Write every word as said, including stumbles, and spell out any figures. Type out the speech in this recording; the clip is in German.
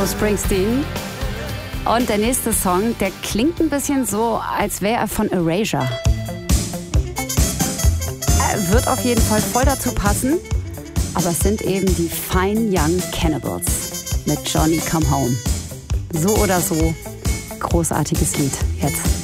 Bruce Springsteen. Und der nächste Song, der klingt ein bisschen so, als wäre er von Erasure. Er wird auf jeden Fall voll dazu passen, aber es sind eben die Fine Young Cannibals mit Johnny Come Home. So oder so, großartiges Lied jetzt.